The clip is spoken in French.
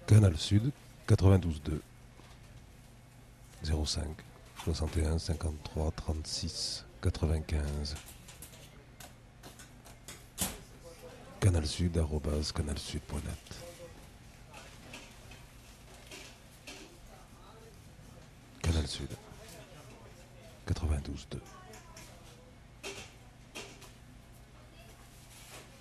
Canal Sud 92.2 05 61 53 36 95 canalsud@canalsud.net. Canal Sud 92.2